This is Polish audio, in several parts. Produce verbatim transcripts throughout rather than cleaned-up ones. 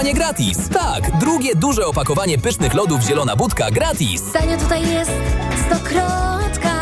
opakowanie gratis. Tak, drugie duże opakowanie pysznych lodów Zielona Budka gratis. Tanio tutaj jest stokrotka.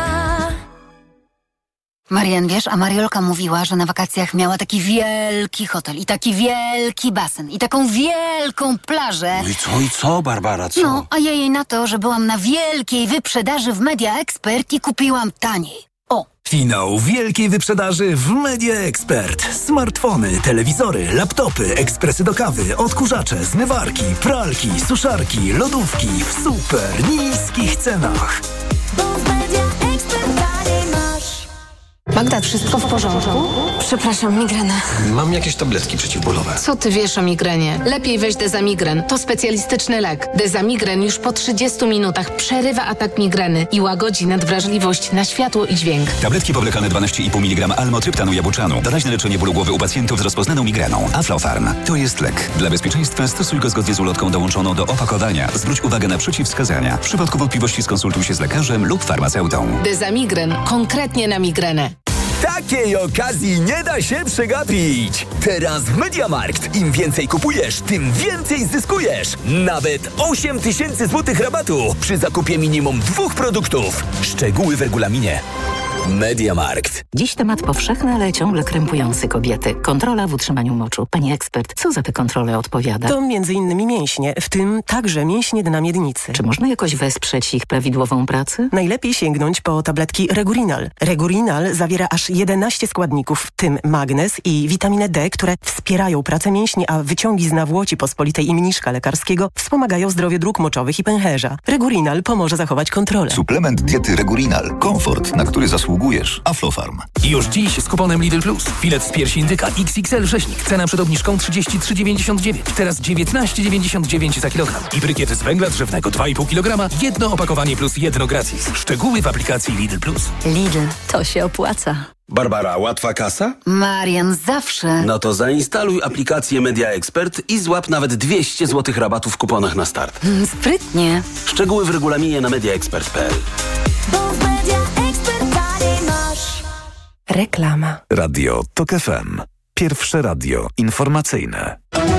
Marian, wiesz, a Mariolka mówiła, że na wakacjach miała taki wielki hotel i taki wielki basen i taką wielką plażę. No i co, i co, Barbara, co? No, a ja jej na to, że byłam na wielkiej wyprzedaży w Media Expert i kupiłam taniej. O! Finał wielkiej wyprzedaży w Media Expert. Smartfony, telewizory, laptopy, ekspresy do kawy, odkurzacze, zmywarki, pralki, suszarki, lodówki w super niskich cenach. Bo w Media Expert taniej masz. Magda, wszystko w porządku? Przepraszam, migrena. Mam jakieś tabletki przeciwbólowe. Co ty wiesz o migrenie? Lepiej weź Dezamigren. To specjalistyczny lek. Dezamigren już po trzydziestu minutach przerywa atak migreny i łagodzi nadwrażliwość na światło i dźwięk. Tabletki powlekane dwanaście i pół miligrama almotryptanu jabłczanu. Doraźne leczenie bólu głowy u pacjentów z rozpoznaną migreną. Aflofarm. To jest lek. Dla bezpieczeństwa stosuj go zgodnie z ulotką dołączoną do opakowania. Zwróć uwagę na przeciwwskazania. W przypadku wątpliwości skonsultuj się z lekarzem lub farmaceutą. Dezamigren. Konkretnie na migrenę. Takiej okazji nie da się przegapić. Teraz w MediaMarkt im więcej kupujesz, tym więcej zyskujesz. Nawet osiem tysięcy złotych rabatu przy zakupie minimum dwóch produktów. Szczegóły w regulaminie. MediaMarkt. Dziś temat powszechny, ale ciągle krępujący kobiety. Kontrola w utrzymaniu moczu. Pani ekspert, co za tę kontrolę odpowiada? To między innymi mięśnie, w tym także mięśnie dna miednicy. Czy można jakoś wesprzeć ich prawidłową pracę? Najlepiej sięgnąć po tabletki Regurinal. Regurinal zawiera aż jedenaście składników, w tym magnez i witaminę D, które wspierają pracę mięśni, a wyciągi z nawłoci pospolitej i mniszka lekarskiego wspomagają zdrowie dróg moczowych i pęcherza. Regurinal pomoże zachować kontrolę. Suplement diety Regurinal. Komfort, na który zasługujesz. Aflofarm. Już dziś z kuponem Lidl Plus. Filet z piersi indyka X X L rzeźnik. Cena przed obniżką trzydzieści trzy dziewięćdziesiąt dziewięć. Teraz dziewiętnaście dziewięćdziesiąt dziewięć za kilogram. I brykiet z węgla drzewnego dwa i pół kilograma. Jedno opakowanie plus jedno gratis. Szczegóły w aplikacji Lidl Plus. Lidl, to się opłaca. Barbara, łatwa kasa? Marian, zawsze. No to zainstaluj aplikację Media Expert i złap nawet dwieście złotych rabatu w kuponach na start. Mm, sprytnie. Szczegóły w regulaminie na mediaexpert kropka p l. Bo w Media Expert taniej masz. Reklama. Radio TOK F M. Pierwsze radio informacyjne.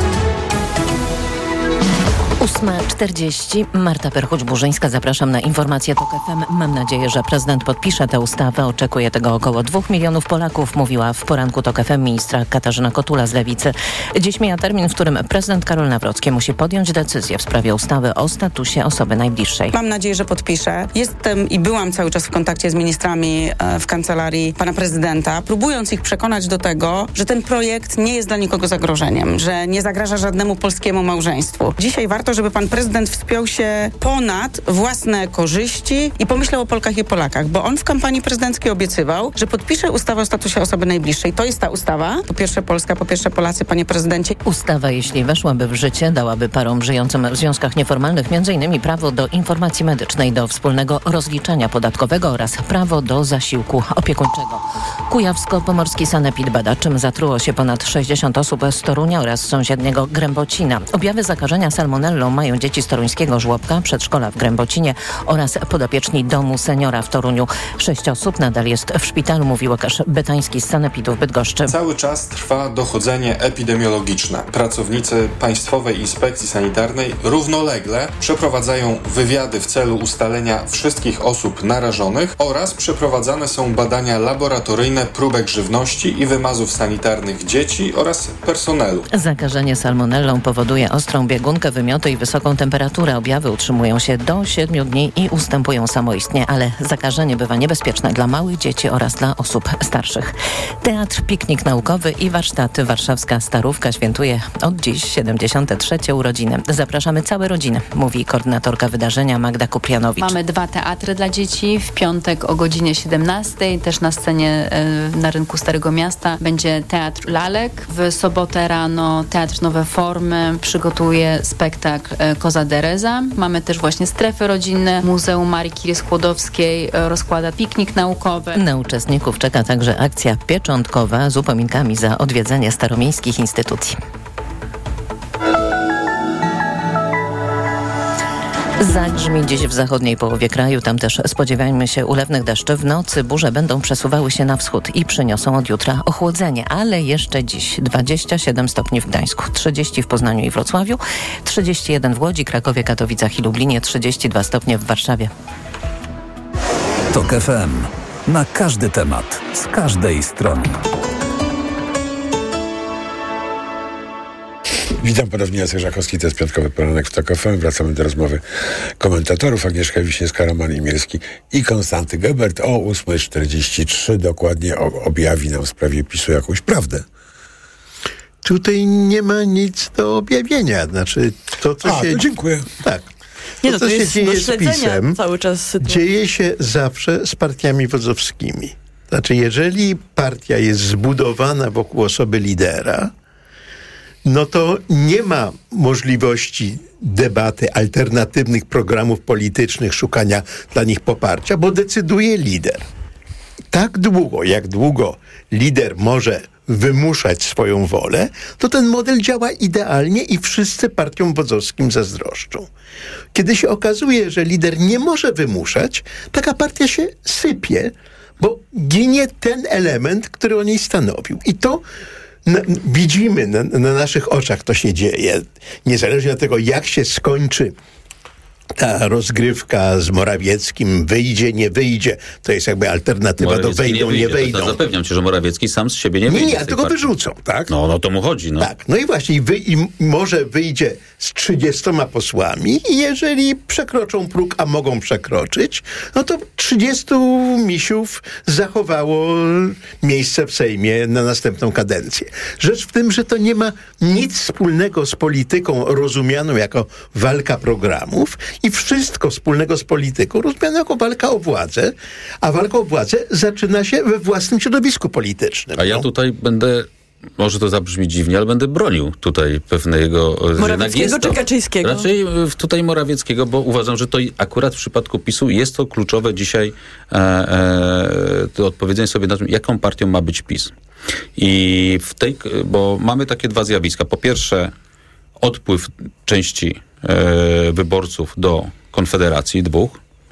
ósma czterdzieści. Marta Perchuć-Burzyńska. Zapraszam na informację TOK F M. Mam nadzieję, że prezydent podpisze tę ustawę. Oczekuje tego około dwóch milionów Polaków, mówiła w poranku TOK F M ministra Katarzyna Kotula z Lewicy. Dziś mija termin, w którym prezydent Karol Nawrocki musi podjąć decyzję w sprawie ustawy o statusie osoby najbliższej. Mam nadzieję, że podpiszę. Jestem i byłam cały czas w kontakcie z ministrami e, w kancelarii pana prezydenta, próbując ich przekonać do tego, że ten projekt nie jest dla nikogo zagrożeniem, że nie zagraża żadnemu polskiemu małżeństwu. Dzisiaj warto, żeby pan prezydent wspiął się ponad własne korzyści i pomyślał o Polkach i Polakach, bo on w kampanii prezydenckiej obiecywał, że podpisze ustawę o statusie osoby najbliższej. To jest ta ustawa. Po pierwsze Polska, po pierwsze Polacy, panie prezydencie. Ustawa, jeśli weszłaby w życie, dałaby parom żyjącym w związkach nieformalnych między innymi prawo do informacji medycznej, do wspólnego rozliczania podatkowego oraz prawo do zasiłku opiekuńczego. Kujawsko-pomorski sanepid bada, czym zatruło się ponad sześćdziesiąt osób z Torunia oraz sąsiedniego Grębocina. Objawy zakażenia salmonellą mają dzieci z toruńskiego żłobka, przedszkola w Grębocinie oraz podopieczni domu seniora w Toruniu. Sześć osób nadal jest w szpitalu, mówi Łukasz Bytański z sanepidu w Bydgoszczy. Cały czas trwa dochodzenie epidemiologiczne. Pracownicy Państwowej Inspekcji Sanitarnej równolegle przeprowadzają wywiady w celu ustalenia wszystkich osób narażonych oraz przeprowadzane są badania laboratoryjne próbek żywności i wymazów sanitarnych dzieci oraz personelu. Zakażenie salmonellą powoduje ostrą biegunkę, wymioty i wysoką temperaturę. Objawy utrzymują się do siedmiu dni i ustępują samoistnie, ale zakażenie bywa niebezpieczne dla małych dzieci oraz dla osób starszych. Teatr, piknik naukowy i warsztaty Warszawska Starówka świętuje od dziś siedemdziesiąte trzecie urodziny. Zapraszamy całe rodziny, mówi koordynatorka wydarzenia Magda Kuprianowicz. Mamy dwa teatry dla dzieci. W piątek o godzinie siedemnastej, też na scenie y, na rynku Starego Miasta będzie Teatr Lalek. W sobotę rano Teatr Nowe Formy przygotuje spektakl y, Koza Dereza. Mamy też właśnie strefy rodzinne. Muzeum Marii Curie Skłodowskiej y, rozkłada piknik naukowy. Na uczestników czeka także akcja pieczątkowa z upominkami za odwiedzenie staromiejskich instytucji. Zagrzmi dziś w zachodniej połowie kraju. Tam też spodziewajmy się ulewnych deszczy. W nocy burze będą przesuwały się na wschód i przyniosą od jutra ochłodzenie. Ale jeszcze dziś dwadzieścia siedem stopni w Gdańsku, trzydzieści w Poznaniu i Wrocławiu, trzydzieści jeden w Łodzi, Krakowie, Katowicach i Lublinie, trzydzieści dwa stopnie w Warszawie. TOK F M. Na każdy temat, z każdej strony. Witam ponownie, Jacek Żakowski, to jest piątkowy poranek w TOK F M. Wracamy do rozmowy komentatorów. Agnieszka Wiśniewska, Roman Imielski i Konstanty Gebert. O ósma czterdzieści trzy dokładnie objawi nam w sprawie PiSu jakąś prawdę. Tutaj nie ma nic do objawienia. Znaczy, to co A, się... to dziękuję. Tak. Nie, no to, to co się jest dzieje do z PiS-em, cały czas sytuacja. dzieje się zawsze z partiami wodzowskimi. Znaczy, jeżeli partia jest zbudowana wokół osoby lidera, no to nie ma możliwości debaty, alternatywnych programów politycznych, szukania dla nich poparcia, bo decyduje lider. Tak długo, jak długo lider może wymuszać swoją wolę, to ten model działa idealnie i wszyscy partiom wodzowskim zazdroszczą. Kiedy się okazuje, że lider nie może wymuszać, taka partia się sypie, bo ginie ten element, który o niej stanowił. I to na, widzimy na, na naszych oczach, to się dzieje. Niezależnie od tego, jak się skończy ta rozgrywka z Morawieckim, wyjdzie, nie wyjdzie, to jest jakby alternatywa Morawiecki do wejdą, nie, wyjdzie, nie wejdą. To zapewniam cię, że Morawiecki sam z siebie nie Nie, wyjdzie. nie, tylko partii. wyrzucą, tak? No, no to mu chodzi, no. Tak, no i właśnie, i, wy, i może wyjdzie z trzydziestoma posłami i jeżeli przekroczą próg, a mogą przekroczyć, no to trzydziestu misiów zachowało miejsce w Sejmie na następną kadencję. Rzecz w tym, że to nie ma nic wspólnego z polityką rozumianą jako walka programów i wszystko wspólnego z polityką rozumianą jako walka o władzę, a walka o władzę zaczyna się we własnym środowisku politycznym. A ja no. tutaj będę, może to zabrzmi dziwnie, ale będę bronił tutaj pewnego... Morawieckiego czy Kaczyńskiego? Raczej tutaj Morawieckiego, bo uważam, że to akurat w przypadku PiSu jest to kluczowe dzisiaj e, e, to odpowiedzenie sobie na tym, jaką partią ma być PiS. I w tej, bo mamy takie dwa zjawiska. Po pierwsze, odpływ części e, wyborców do Konfederacji, dwóch.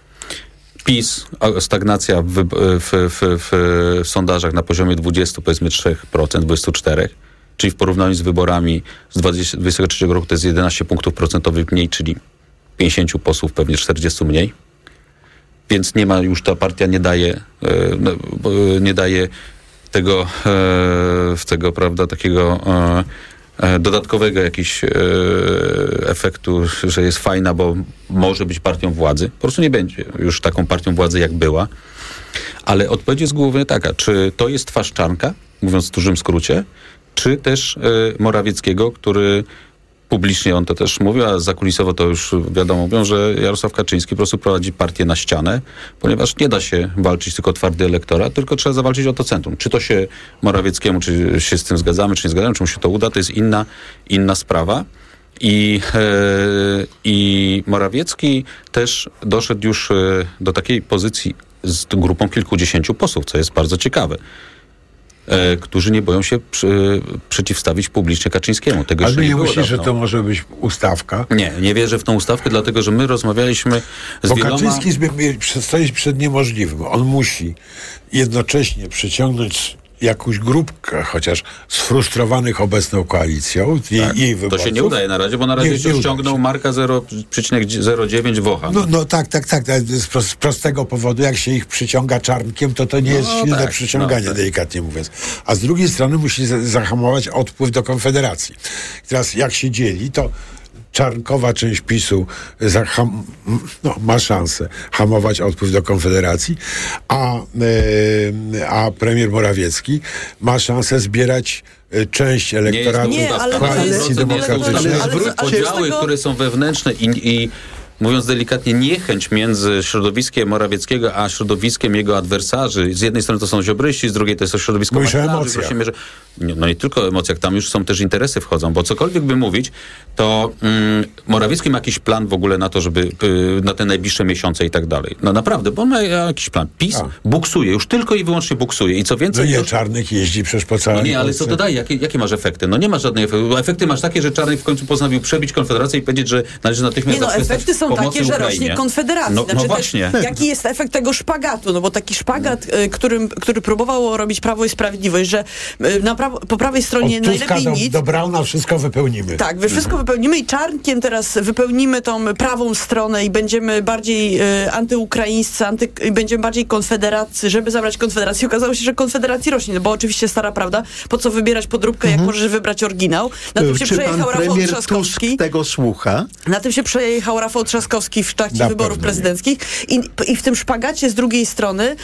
PiS, stagnacja w, w, w, w, w sondażach na poziomie dwadzieścia, powiedzmy trzy procent, dwadzieścia cztery procent, czyli w porównaniu z wyborami z dwudziestego trzeciego roku to jest jedenaście punktów procentowych mniej, czyli pięćdziesięciu posłów, pewnie czterdziestu mniej. Więc nie ma już, ta partia nie daje, nie daje tego, tego prawda, takiego dodatkowego jakiegoś e, efektu, że jest fajna, bo może być partią władzy. Po prostu nie będzie już taką partią władzy, jak była. Ale odpowiedź jest głównie taka, czy to jest twarz Czarnka, mówiąc w dużym skrócie, czy też e, Morawieckiego, który publicznie on to też mówił, a zakulisowo to już wiadomo, mówią, że Jarosław Kaczyński po prostu prowadzi partię na ścianę, ponieważ nie da się walczyć tylko o twardy elektorat, tylko trzeba zawalczyć o to centrum. Czy to się Morawieckiemu, czy się z tym zgadzamy, czy nie zgadzamy, czy mu się to uda, to jest inna, inna sprawa. I, e, I Morawiecki też doszedł już e, do takiej pozycji z grupą kilkudziesięciu posłów, co jest bardzo ciekawe. E, którzy nie boją się przy, przeciwstawić publicznie Kaczyńskiemu. Tego Ale nie, nie myślisz, dawno. że to może być ustawka? Nie, nie wierzę w tą ustawkę, dlatego, że my rozmawialiśmy z Bo wieloma... Kaczyński stoi przed niemożliwym. On musi jednocześnie przyciągnąć jakąś grupkę, chociaż sfrustrowanych obecną koalicją, jej, tak, jej wyborców. To się nie udaje na razie, bo na razie się ściągnął Marka zero przecinek zero dziewięć Wocha. No, no tak, tak, tak. Z, pro, z prostego powodu, jak się ich przyciąga czarnkiem, to to nie no, jest silne tak, przyciąganie, no, tak. delikatnie mówiąc. A z drugiej strony musi zahamować odpływ do Konfederacji. I teraz jak się dzieli, to czarnkowa część PiSu zaham, no, ma szansę hamować odpływ do Konfederacji, a, yy, a premier Morawiecki ma szansę zbierać część elektoratu Koalicji Demokratycznej. Podziały, które są wewnętrzne i, i mówiąc delikatnie, niechęć między środowiskiem Morawieckiego a środowiskiem jego adwersarzy. Z jednej strony to są ziobryści, z drugiej to jest to środowisko... Mówisz o emocjach. Że, no nie tylko o emocjach, tam już są też interesy wchodzą, bo cokolwiek by mówić, to mm, Morawiecki ma jakiś plan w ogóle na to, żeby y, na te najbliższe miesiące i tak dalej. No naprawdę, bo on ma jakiś plan. PiS a. buksuje, już tylko i wyłącznie buksuje. I co więcej... No nie, to... Czarnek jeździ przecież po całej No nie, ale Polsce. co to daje? Jakie, jakie masz efekty? No nie masz żadnych efektów. Efekty masz takie, że Czarnek w końcu postanowił przebić Konfederację i powiedzieć, że należy natychmiast... Nie no, efekty są takie, że Ukrainie. rośnie Konfederacja. No, znaczy no też, właśnie. jaki jest efekt tego szpagatu? No bo taki szpagat, y, którym, który próbowało robić Prawo i Sprawiedliwość, że y, na prawo, po prawej stronie Od Tuska najlepiej do, nic. do Brauna wszystko wypełnimy. Tak, wy wszystko wypełnimy i czarnkiem teraz wypełnimy tą prawą stronę i będziemy bardziej y, antyukraińscy, anty, i będziemy bardziej konfederaccy, żeby zabrać Konfederację. Okazało się, że Konfederacji rośnie, no bo oczywiście stara prawda, po co wybierać podróbkę, jak możesz wybrać oryginał. Na tym się Czy pan przejechał Rafał premier Trzaskowski. Tusk tego słucha? Na tym się przejechał Rafał Trzaskowski w trakcie Na wyborów pewno prezydenckich I, i w tym szpagacie z drugiej strony y,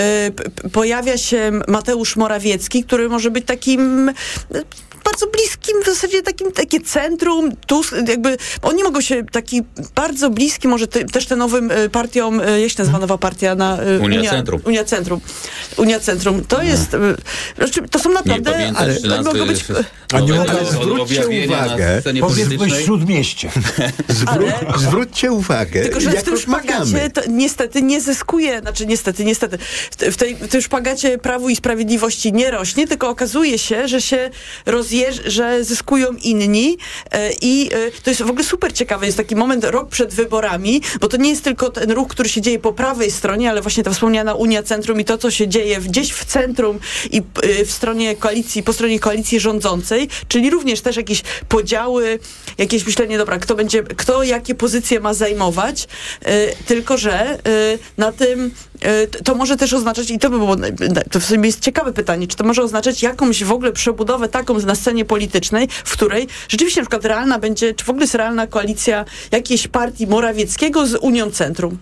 p, pojawia się Mateusz Morawiecki, który może być takim y, bardzo bliskim, w zasadzie takim, takie centrum, Tusk, jakby oni mogą się taki bardzo bliski, może te, też te nowym y, partiom, y, jak się nazywa nowa partia na y, Unia Unia Centrum. Unia Centrum. Unia Centrum. To jest, y, znaczy, to są naprawdę, Nie ale pamiętasz mogą nazwy być... A nie nowego mogę zwróćcie objawienia na uwagę, scenie Powiedzmy politycznej? Śródmieście. Zwró- zwróćcie uwagę, Tylko, że w jak tym rozmawiamy. szpagacie to niestety nie zyskuje, znaczy niestety, niestety, w, te- w, tej, w tym szpagacie Prawu i Sprawiedliwości nie rośnie, tylko okazuje się, że się rozjeżdż, że zyskują inni e, i e, to jest w ogóle super ciekawe, jest taki moment rok przed wyborami, bo to nie jest tylko ten ruch, który się dzieje po prawej stronie, ale właśnie ta wspomniana Unia Centrum i to, co się dzieje gdzieś w centrum i e, w stronie koalicji, po stronie koalicji rządzącej, czyli również też jakieś podziały, jakieś myślenie, dobra, kto będzie, kto jakie pozycje ma zajmować, e, tylko że e, na tym e, to może też oznaczać, i to by było, to w sumie jest ciekawe pytanie, czy to może oznaczać jakąś w ogóle przebudowę taką na scenie politycznej, w której rzeczywiście na przykład realna będzie, czy w ogóle jest realna koalicja jakiejś partii Morawieckiego z Unią Centrum.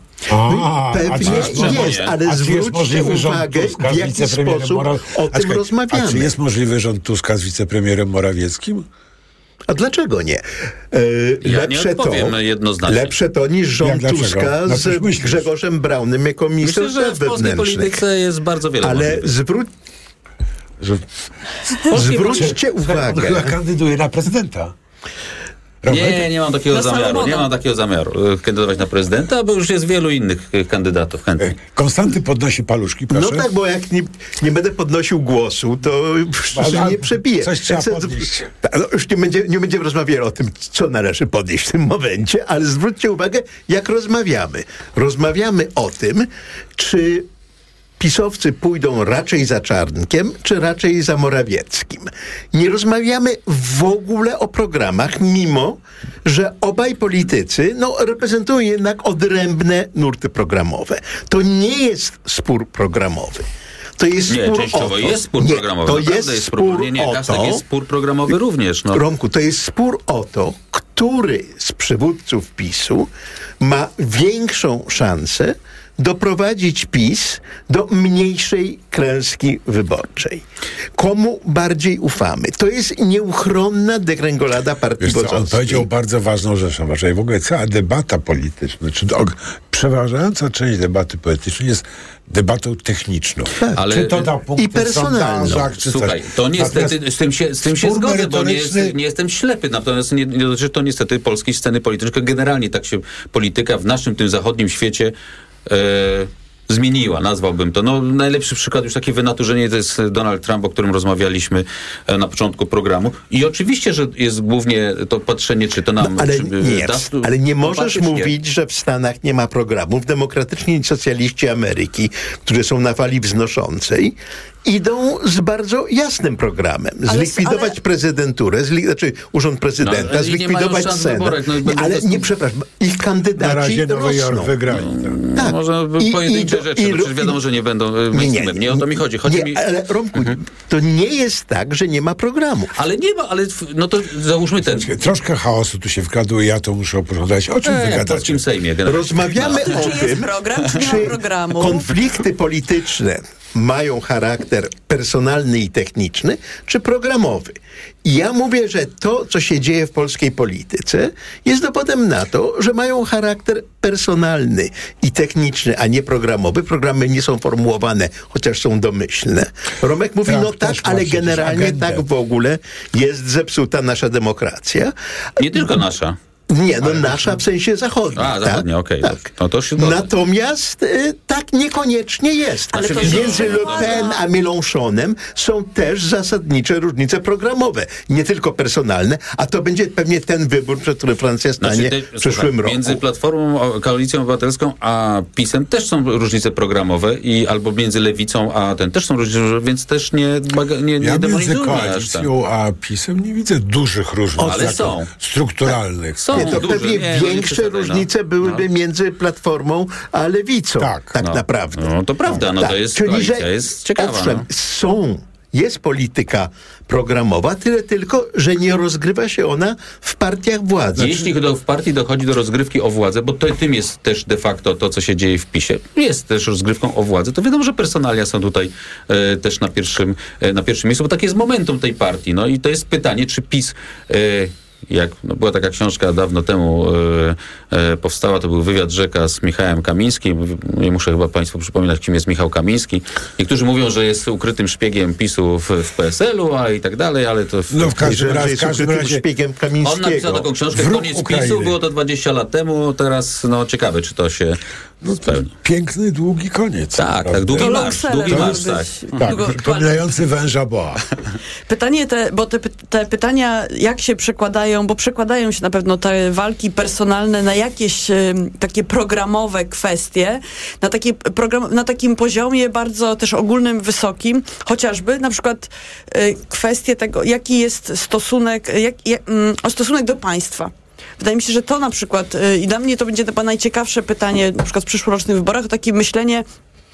A, Pewnie a czy jest, możliwe- ale a czy jest zwróćcie możliwy rząd uwagę, Tuska w z jaki wicepremierem sposób Mora- o A tym czekaj, rozmawiamy. A czy jest możliwy rząd Tuska z wicepremierem Morawieckim? A dlaczego nie? E, Ja lepsze nie odpowiem to, jednoznacznie. lepsze to niż rząd Jak, dlaczego? Tuska Na coś z myślisz? Grzegorzem Braunem jako minister Myślę, że w polskiej wewnętrznych. polityce jest bardzo wiele Ale możliwych. zwróć, Że... zwróćcie On uwagę. chyba kandyduje na prezydenta. Nie, nie mam takiego Na zamiaru. Salomona. Nie mam takiego zamiaru e, kandydować na prezydenta, bo już jest wielu innych e, kandydatów chętnych. Konstanty podnosi paluszki, proszę. No tak, bo jak nie, nie będę podnosił głosu, to Ale nie przebiję. coś trzeba Chcę- podnieść. Tak, no już nie, będzie, nie będziemy rozmawiali o tym, co należy podnieść w tym momencie, ale zwróćcie uwagę, jak rozmawiamy. Rozmawiamy o tym, czy pisowcy pójdą raczej za Czarnkiem, czy raczej za Morawieckim. Nie rozmawiamy w ogóle o programach, mimo że obaj politycy no, reprezentują jednak odrębne nurty programowe. To nie jest spór programowy. To jest Nie, spór częściowo o to. jest spór nie, programowy. To Naprawdę jest spór, spór nie, nie, o Kasek to. jest spór programowy również. No. Romku, to jest spór o to, który z przywódców PiSu ma większą szansę doprowadzić PiS do mniejszej klęski wyborczej. Komu bardziej ufamy? To jest nieuchronna degrengolada partii Wiesz co, on Bozowskiej. powiedział bardzo ważną rzecz, że w ogóle cała debata polityczna, czy to, przeważająca część debaty politycznej jest debatą techniczną. Ale- czy to na punkty i personalną. w sondażach, czy Słuchaj, coś. to niestety Natomiast z tym się, z tym się spór zgodzę, bo nie, jest, merytoryczny- nie jestem ślepy. Natomiast nie, nie dotyczy to niestety polskiej sceny politycznej. tylko Generalnie tak się polityka w naszym tym zachodnim świecie e, zmieniła, nazwałbym to. No, najlepszy przykład, już takie wynaturzenie, to jest Donald Trump, o którym rozmawialiśmy e, na początku programu. I oczywiście, że jest głównie to patrzenie, czy to nam... No, ale czy, nie, da, ale nie możesz popatrzeć, mówić, że w Stanach nie ma programów. Demokratyczni socjaliści Ameryki, którzy są na fali wznoszącej, idą z bardzo jasnym programem. Ale- Zlikwidować ale- prezydenturę, zli, znaczy urząd prezydenta, No, ale nie mają zlikwidować szans w Senat. wyborach, no i Nie, będą ale po prostu- nie, przepraszam, ich Na kandydaci razie Nowy Jork rosną. wygrali. Tak. Może I- pojedyncze i- rzeczy, i- no przecież wiadomo, że nie będą e, Nie, mainstreamem. Nie, o to mi chodzi. Chodzi nie, mi... ale Romku, to nie jest tak, że nie ma programu. Ale nie ma, ale w- no to załóżmy ten... Troszkę chaosu tu się wkradło i ja to muszę opowiadać. O czym E, wy w gadacie? polskim Sejmie. generalnie. Rozmawiamy Czy o jest tym, program, czy nie ma czy programu? konflikty polityczne mają charakter personalny i techniczny, czy programowy. I ja mówię, że to, co się dzieje w polskiej polityce, jest dowodem na to, że mają charakter personalny i techniczny, a nie programowy. Programy nie są formułowane, chociaż są domyślne. Romek mówi, Trump no tak, też ma ale przecież generalnie agendę. tak w ogóle jest zepsuta nasza demokracja. Nie tylko nasza. Nie, no nasza w sensie zachodnia. A, zachodnia, okej. Tak? Okay. No to się Natomiast y, tak niekoniecznie jest. Ale to Między Le Pen a Mélenchonem są też zasadnicze różnice programowe. Nie tylko personalne, a to będzie pewnie ten wybór, przed którym Francja stanie Znaczy, te, w przyszłym słuchaj, roku. Między Platformą, Koalicją Obywatelską a PiS-em też są różnice programowe i albo między Lewicą a ten też są różnice, więc też nie, nie, nie ja demonizujmy między aż Koalicją a PiS-em nie widzę dużych różnic. Ale są. Strukturalnych. Są Nie, to duże. pewnie Nie, no nie większe przesadzaj, różnice no. byłyby No. między Platformą a Lewicą. Tak. Tak No. naprawdę. No to prawda, no to jest Czyli, koalicja, że jest ciekawa. Owszem, no. są, jest polityka programowa, tyle tylko, że nie rozgrywa się ona w partiach władzy. Jeśli do, w partii dochodzi do rozgrywki o władzę, bo to, tym jest też de facto to, co się dzieje w PiSie, jest też rozgrywką o władzę, to wiadomo, że personalia są tutaj e, też na pierwszym, e, na pierwszym miejscu, bo tak jest momentum tej partii. No i to jest pytanie, czy PiS... E, jak no była taka książka dawno temu e, e, powstała, to był wywiad Rzeka z Michałem Kamińskim. Nie muszę chyba Państwu przypominać, kim jest Michał Kamiński. Niektórzy mówią, że jest ukrytym szpiegiem PiSu w, w P S L-u, a i tak dalej, ale to... W, no w każdym razie razie jest ukrytym szpiegiem Kamińskiego. On napisał taką książkę, Wróg Koniec Ukrainy. PiSu, było to dwadzieścia lat temu, teraz no ciekawe, czy to się no to spełni. Piękny, długi koniec. Tak, tak, długi marsz, długi marsz, tak. Tak, przypominający węża boa. Pytanie te, bo te, te pytania, jak się przekładają, bo przekładają się na pewno te walki personalne na jakieś e, takie programowe kwestie, na, takie program, na takim poziomie bardzo też ogólnym, wysokim, chociażby na przykład e, kwestie tego, jaki jest stosunek, jak, jak, mm, stosunek do państwa. Wydaje mi się, że to na przykład, y, i dla mnie to będzie chyba najciekawsze pytanie, na przykład w przyszłorocznych wyborach, to takie myślenie,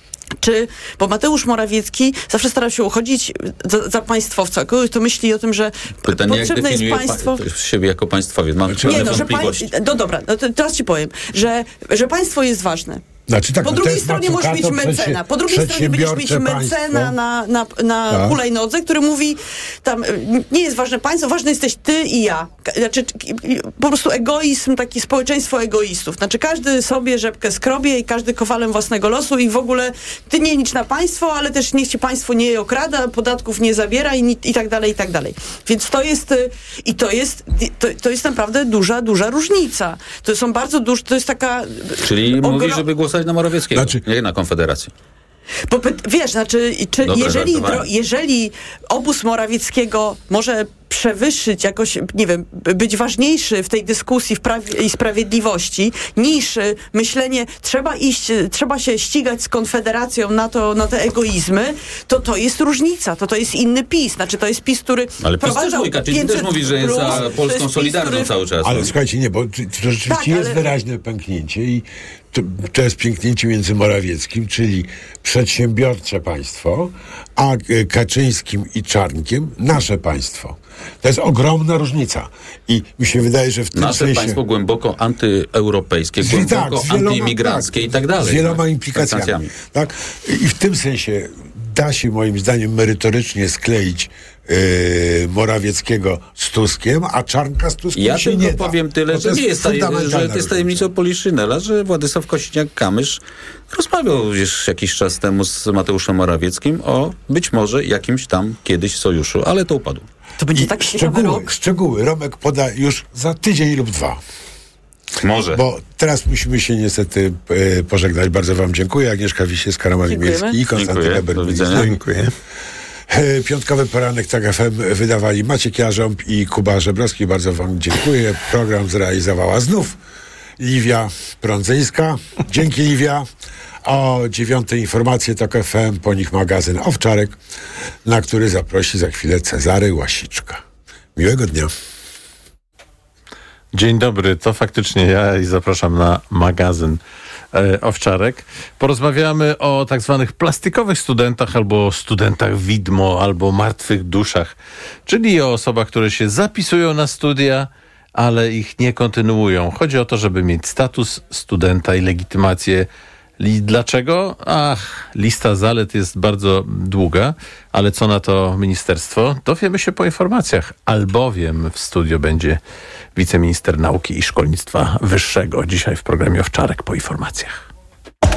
czy, bo Mateusz Morawiecki zawsze starał się uchodzić za, za państwowca. Kogoś to myśli o tym, że Pytanie, potrzebne jak jest państwo... Pa, siebie jako państwowiec. Mam Nie, no, że wątpliwości. pań... No dobra, no to teraz ci powiem, że, że państwo jest ważne. Znaczy, tak, po no drugiej stronie możesz mieć mecena. Po drugiej stronie będziesz mieć mecena na, na, na tak. hulajnodze, który mówi, tam nie jest ważne państwo, ważne jesteś ty i ja. Znaczy, po prostu egoizm, taki społeczeństwo egoistów. Znaczy, każdy sobie rzepkę skrobie i każdy kowalem własnego losu i w ogóle ty nie licz na państwo, ale też niech ci państwo nie okrada, podatków nie zabiera i, i tak dalej, i tak dalej. Więc to jest, i to jest, to, to jest naprawdę duża, duża różnica. To są bardzo duże, to jest taka... Czyli ogro... mówisz, żeby głosować na Morawieckiego, Znaczy... nie na Konfederację. Bo, wiesz, znaczy, czy Dobre jeżeli, żartowanie. dro, jeżeli obóz Morawieckiego może przewyższyć jakoś, nie wiem, być ważniejszy w tej dyskusji w prawie i sprawiedliwości niż y, myślenie, trzeba iść, trzeba się ścigać z Konfederacją na to, na te egoizmy, to to jest różnica, to to jest inny PiS. Znaczy, to jest PiS, który Ale PiS też wprowadzał mówi, Kaczyński też mówi, że jest za plus, Polską PiS, Solidarną który... cały czas. Ale no. słuchajcie, nie, bo to, to rzeczywiście Tak, jest ale- wyraźne pęknięcie i to, to jest pęknięcie między Morawieckim, czyli przedsiębiorcze państwo, a e, Kaczyńskim i Czarnkiem nasze państwo. To jest ogromna różnica. I mi się wydaje, że w tym Nasze sensie... państwo głęboko antyeuropejskie, Z- głęboko tak, z wieloma- antyimigranckie tak, i tak dalej. Z wieloma tak, implikacjami. konsekwencjami. Tak? I w tym sensie da się moim zdaniem merytorycznie skleić yy, Morawieckiego z Tuskiem, a Czarnka z Tuskiem Ja się tylko nie da. powiem tyle, Bo to że nie jest, taj, że fundamentalna to jest tajemnicą Poliszynela, że Władysław Kosiniak-Kamysz rozmawiał już jakiś czas temu z Mateuszem Morawieckim o być może jakimś tam kiedyś sojuszu, ale to upadło. To będzie tak ciekawy Szczegóły, rok. szczegóły Romek poda już za tydzień lub dwa. Może. Bo teraz musimy się niestety e, pożegnać. Bardzo wam dziękuję. Agnieszka Wisiewska-Roman-Imielski i Konstantyna Dziękuję. Do widzenia. Berlińska. Dziękuję. E, Piątkowy poranek Tak F M wydawali Maciek Jarząb i Kuba Żebrowski. Bardzo wam dziękuję. Program zrealizowała znów Liwia Prądzyńska. Dzięki, Liwia. O dziewiątej informacje Tok F M, po nich magazyn Owczarek, na który zaprosi za chwilę Cezary Łasiczka. Miłego dnia. Dzień dobry, to faktycznie ja i zapraszam na magazyn e, Owczarek. Porozmawiamy o tak zwanych plastikowych studentach, albo studentach widmo, albo martwych duszach, czyli o osobach, które się zapisują na studia, ale ich nie kontynuują. Chodzi o to, żeby mieć status studenta i legitymację. I dlaczego? Ach, lista zalet jest bardzo długa, ale co na to ministerstwo? Dowiemy się po informacjach, albowiem w studio będzie wiceminister nauki i szkolnictwa wyższego. Dzisiaj w programie Owczarek po informacjach.